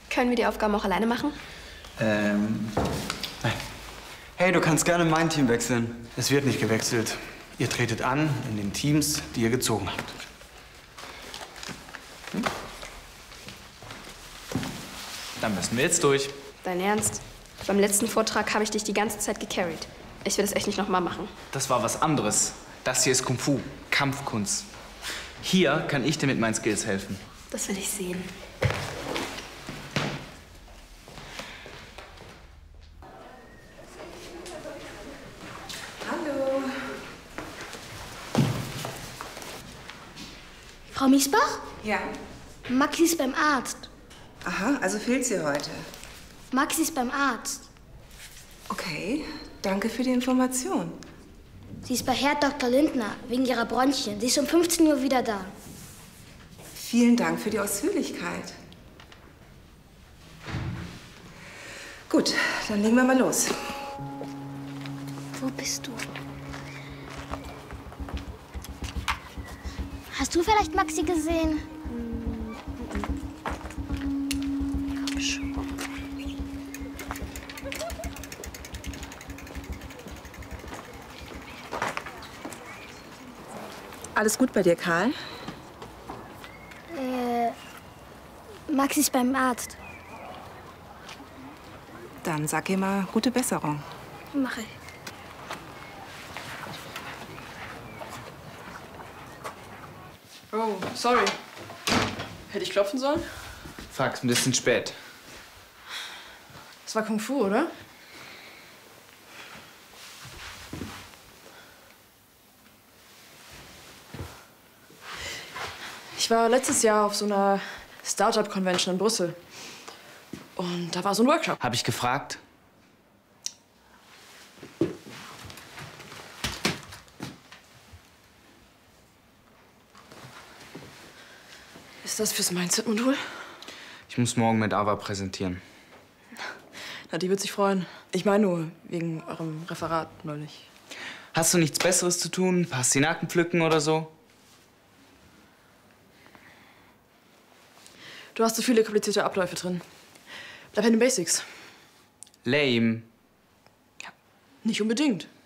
Können wir die Aufgaben auch alleine machen? Nein. Hey, du kannst gerne mein Team wechseln. Es wird nicht gewechselt. Ihr tretet an in den Teams, die ihr gezogen habt. Dann müssen wir jetzt durch. Dein Ernst? Beim letzten Vortrag habe ich dich die ganze Zeit gecarried. Ich will das echt nicht nochmal machen. Das war was anderes. Das hier ist Kung Fu, Kampfkunst. Hier kann ich dir mit meinen Skills helfen. Das will ich sehen. Hallo. Frau Miesbach? Ja. Maxi ist beim Arzt. Aha, also fehlt sie heute. Maxi ist beim Arzt. Okay, danke für die Information. Sie ist bei Herr Dr. Lindner wegen ihrer Bronchien. Sie ist um 15 Uhr wieder da. Vielen Dank für die Ausführlichkeit. Gut, dann legen wir mal los. Wo bist du? Hast du vielleicht Maxi gesehen? Komm schon. Alles gut bei dir, Karl? Maxi ist beim Arzt. Dann sag ihr mal gute Besserung. Mache ich. Oh, sorry. Hätte ich klopfen sollen? Fuck, ein bisschen spät. Das war Kung Fu, oder? Ich war letztes Jahr auf so einer Startup-Convention in Brüssel. Und da war so ein Workshop. Hab ich gefragt? Ist das fürs Mindset-Modul? Ich muss morgen mit Ava präsentieren. Na, die wird sich freuen. Ich meine nur, wegen eurem Referat neulich. Hast du nichts Besseres zu tun? Pastinaken pflücken oder so? Du hast so viele komplizierte Abläufe drin. Bleib bei den Basics. Lame. Ja, nicht unbedingt.